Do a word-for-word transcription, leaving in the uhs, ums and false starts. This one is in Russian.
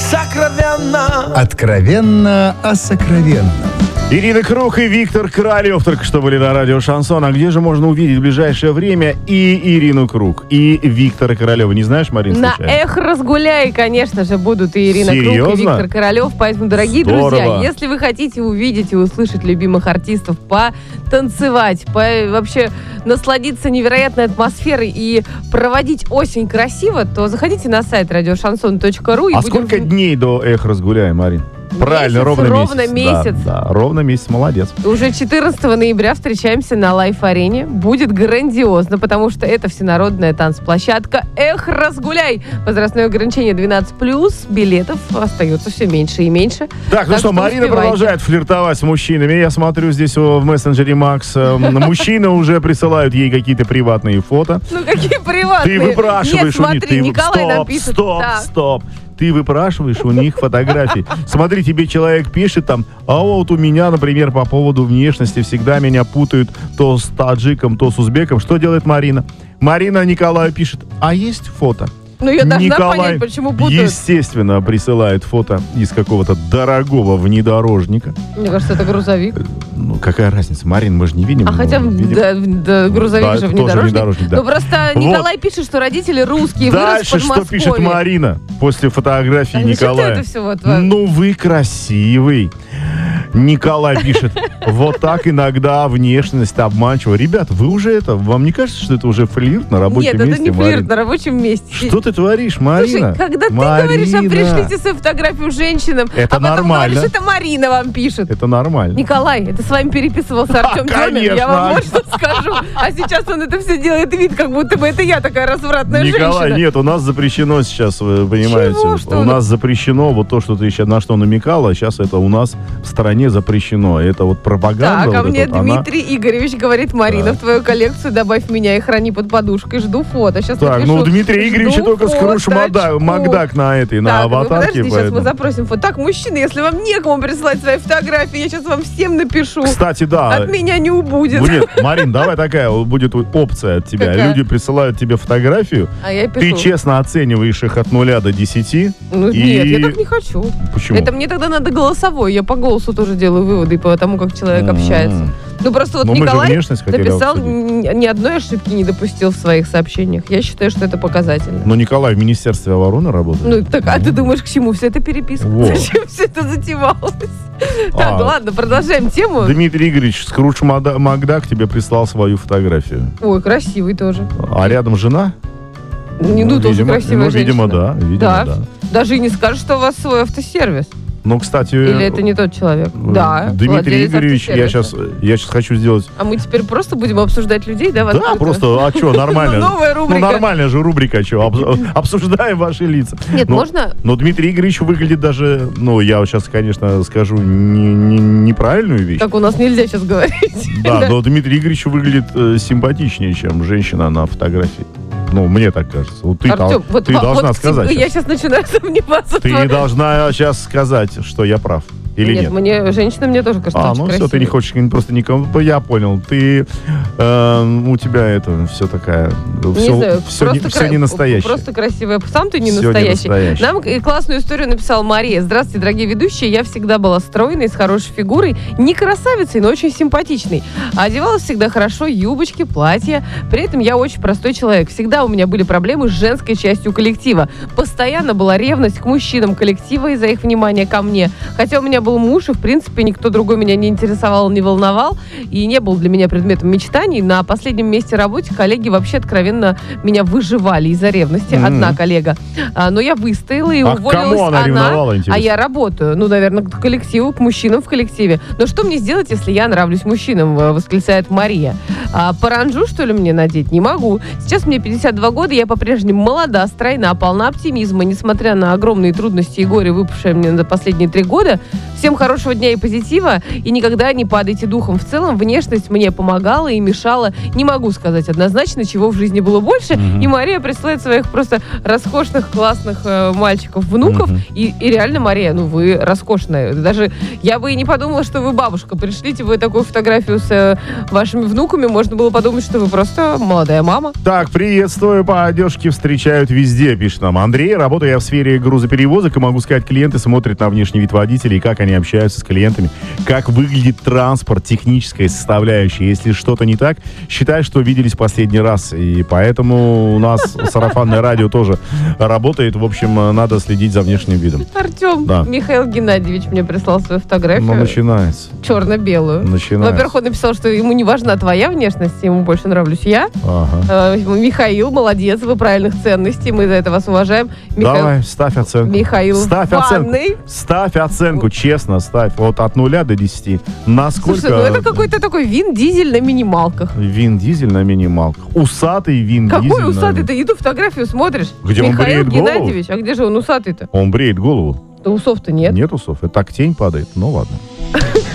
сокровенно. Откровенно о сокровенном. Ирина Круг и Виктор Королев только что были на радио Шансон. А где же можно увидеть в ближайшее время и Ирину Круг, и Виктора Королева? Не знаешь, Марина, На случайно? «Эх, разгуляй», конечно же, будут и Ирина Серьезно? Круг, и Виктор Королев. Поэтому, дорогие Здорово. друзья, если вы хотите увидеть и услышать любимых артистов, потанцевать, по, вообще насладиться невероятной атмосферой и проводить осень красиво, то заходите на сайт радиошансон точка ру. А сколько дней до «Эх, разгуляй», Марин? Правильно, Месяц, ровно, ровно месяц. месяц. Да, да, ровно месяц, молодец. Уже четырнадцатого ноября встречаемся на Лайф-арене. Будет грандиозно, потому что это всенародная танцплощадка «Эх, разгуляй». Возрастное ограничение двенадцать плюс, билетов остается все меньше и меньше. Так, ну Так что, что Марина успевайте. продолжает флиртовать с мужчинами. Я смотрю здесь в мессенджере Макс. э, Мужчины уже присылают ей какие-то приватные фото. Ну какие приватные? Ты выпрашиваешь Нет, у них. смотри, Ты... Николай стоп, нам пишет. стоп, Да. стоп. Ты выпрашиваешь у них фотографии. Смотри, тебе человек пишет там, а вот у меня, например, по поводу внешности всегда меня путают то с таджиком, то с узбеком. Что делает Марина? Марина Николаю пишет, а есть фото? Ну я должна Николай, понять, почему путают. естественно, присылает фото из какого-то дорогого внедорожника. Мне кажется, это грузовик. Ну, какая разница, Марин, мы же не видим. А ну, хотя видим. да, да, грузовик Да, же это тоже внедорожник. внедорожник, да. Ну просто Вот. Николай пишет, что родители русские, Дальше вырос в что Подмосковье. пишет Марина после фотографии А зачем ты Николая? это всё вот, Ну, вы красивый. Николай пишет, вот так иногда внешность обманчива. Ребята, вы уже это, вам не кажется, что это уже флирт на рабочем Нет, месте? это не флирт Марин? на рабочем месте. Что ты творишь, Марина? Слушай, когда Марина. ты говоришь, а пришлите свою фотографию женщинам, Это а потом нормально. говоришь, это Марина вам пишет. Это нормально. Николай, это с вами переписывался Артем Демин, конечно. я вам вот что скажу. А сейчас он это все делает вид, как будто бы это я такая развратная Николай, женщина. нет, у нас запрещено сейчас, вы понимаете. Чего? Что? У нас запрещено вот то, что ты сейчас на что намекала, сейчас это у нас в стране запрещено. Это вот пропаганда. Так, а вот мне эта вот, она- Дмитрий Игоревич говорит, Марина, Да. в твою коллекцию добавь меня и храни под подушкой, жду фото. Сейчас Так, напишу, ну у Дмитрия Игоревича жду только скруш фоточку. Макдак на этой, на Так, ну аватарке. подожди, сейчас мы поэтому. запросим фото. Так, мужчины, если вам некому присылать свои фотографии, я сейчас вам всем напишу. Кстати, да. От меня не убудет. Ну, нет, Марин, давай такая вот будет опция от тебя. Какая? Люди присылают тебе фотографию, А я ты пишу. честно оцениваешь их от нуля до десяти. Ну, и... Нет, я так не хочу. Почему? Это мне тогда надо голосовой. Я по голосу тоже делаю выводы по тому, как человек М-м. общается. Ну, просто вот Ну, мы же Николай внешность хотели написал, обсудить. ни, ни одной ошибки не допустил в своих сообщениях. Я считаю, что это показательно. Но Николай в Министерстве обороны работает. Ну, так, а ты думаешь, к чему вся эта переписка? Вот. Зачем все это затевалось? Так, А. ладно, продолжаем тему. Дмитрий Игоревич, Скрудж Мада- Макдак тебе прислал свою фотографию. Ой, красивый тоже. А рядом жена? Не, ну, тоже видимо, красивая ну, видимо, женщина. да. Видимо, Да. да. Даже и не скажешь, что у вас свой автосервис. Ну, кстати... Или это не тот человек? э, Да. Дмитрий владелец Игоревич, я автосервиса. сейчас, я сейчас хочу сделать... А мы теперь просто будем обсуждать людей, да? в Да, открытую? просто, а что, нормально. Ну, новая рубрика. Ну, нормальная же рубрика, что, обсуждаем ваши лица. Нет, Но- можно... Но Дмитрий Игоревич выглядит даже, ну, я вот сейчас, конечно, скажу не- не- неправильную вещь. Как у нас нельзя сейчас говорить. Да, но Дмитрий Игоревич выглядит э, симпатичнее, чем женщина на фотографии. Ну, мне так кажется. Вот ты, Артем, дол- вот, ты вот должна к тебе- сказать. Я щас. сейчас начинаю сомневаться. в Ты твоем- должна сейчас сказать, что я прав. Или нет? Нет, мне, женщина мне тоже кажется А, очень ну все, красивой. ты не хочешь просто никому. Ну, я понял. Ты э, у тебя это все такая. Не Все, знаю, все, не, просто все кра- не настоящее. Просто красивая. Сам ты не Всё не настоящий. настоящее. Нам и классную историю написала Мария. Здравствуйте, дорогие ведущие. Я всегда была стройной, с хорошей фигурой. Не красавицей, но очень симпатичной. А одевалась всегда хорошо, юбочки, платья. При этом я очень простой человек. Всегда у меня были проблемы с женской частью коллектива. Постоянно была ревность к мужчинам коллектива из-за их внимания ко мне. Хотя у меня был муж, и в принципе никто другой меня не интересовал, не волновал. И не был для меня предметом мечтаний. На последнем месте работы коллеги вообще откровенно меня выживали из-за ревности. Мгм. Одна коллега. А, но я выстояла и А к уволилась кому она ревновала, интересно? а я работаю. Ну, наверное, к коллективу, к мужчинам в коллективе. Но что мне сделать, если я нравлюсь мужчинам, э, восклицает Мария. А, паранджу, что ли, мне надеть? Не могу. Сейчас мне пятьдесят два года, я по-прежнему молода, стройна, полна оптимизма. Несмотря на огромные трудности и горе, выпавшие мне за последние три года, Всем хорошего дня и позитива, и никогда не падайте духом. В целом, внешность мне помогала и мешала. Не могу сказать однозначно, чего в жизни было больше. Мгм. И Мария присылает своих просто роскошных, классных э, мальчиков, внуков. Мгм. И, и реально, Мария, ну вы роскошная. Даже я бы и не подумала, что вы бабушка. Пришлите вы такую фотографию с э, вашими внуками, можно было подумать, что вы просто молодая мама. Так, приветствую, по одежке встречают везде, пишет нам Андрей. Работаю я в сфере грузоперевозок, и могу сказать, клиенты смотрят на внешний вид водителей, как они общаются с клиентами, как выглядит транспорт, техническая составляющая. Если что-то не так, считай, что виделись последний раз. И поэтому у нас сарафанное радио тоже работает. В общем, надо следить за внешним видом. Артем, Да. Михаил Геннадьевич мне прислал свою фотографию. Ну, начинается. Черно-белую. Начинается. Во-первых, он написал, что ему не важна твоя внешность, ему больше нравлюсь я. Ага. Э, Михаил, молодец, вы правильных ценностей, мы за это вас уважаем. Михаил, Давай, ставь оценку. Михаил Ставь в оценку. ванной. Ставь оценку, честно, ставь. Вот от нуля до десяти. Насколько... Слушай, ну это какой-то такой Вин Дизель на минималках. Вин Дизель на минималках. Усатый Вин Дизель. Какой на- усатый? Ты иду фотографию смотришь. Где он Михаил бреет голову? Геннадьевич, а где же он усатый-то? Он бреет голову. Да усов-то нет. Нет усов. И так тень падает. Ну ладно.